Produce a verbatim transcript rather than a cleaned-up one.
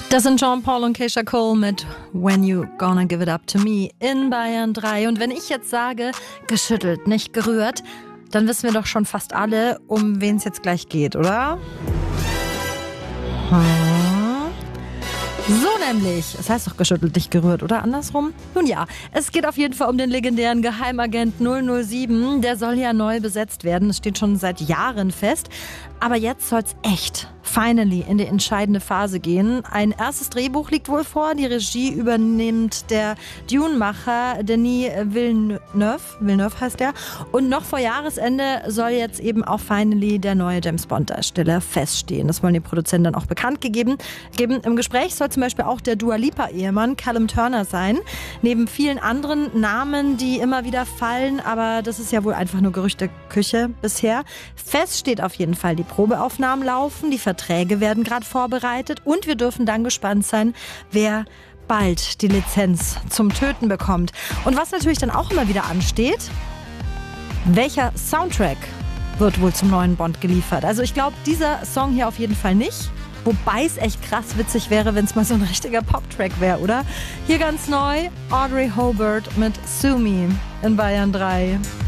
Das sind Jean-Paul und Keisha Cole mit When You Gonna Give It Up To Me in Bayern drei. Und wenn ich jetzt sage, geschüttelt, nicht gerührt, dann wissen wir doch schon fast alle, um wen es jetzt gleich geht, oder? Hm. So nämlich. Es heißt doch geschüttelt, nicht gerührt, oder andersrum? Nun ja, es geht auf jeden Fall um den legendären Geheimagent null null sieben. Der soll ja neu besetzt werden. Das steht schon seit Jahren fest. Aber jetzt soll's echt finally in die entscheidende Phase gehen. Ein erstes Drehbuch liegt wohl vor. Die Regie übernimmt der Dune-Macher Denis Villeneuve. Villeneuve heißt der. Und noch vor Jahresende soll jetzt eben auch finally der neue James-Bond-Darsteller feststehen. Das wollen die Produzenten dann auch bekannt gegeben. Geben. Im Gespräch soll zum Beispiel auch der Dua Lipa-Ehemann Callum Turner sein. Neben vielen anderen Namen, die immer wieder fallen. Aber das ist ja wohl einfach nur Gerüchteküche bisher. Fest steht auf jeden Fall, die Probeaufnahmen laufen, die Verträge werden gerade vorbereitet und wir dürfen dann gespannt sein, wer bald die Lizenz zum Töten bekommt. Und was natürlich dann auch immer wieder ansteht, welcher Soundtrack wird wohl zum neuen Bond geliefert? Also ich glaube, dieser Song hier auf jeden Fall nicht. Wobei es echt krass witzig wäre, wenn es mal so ein richtiger Pop-Track wäre, oder? Hier ganz neu, Audrey Hobart mit Sue Me in Bayern drei.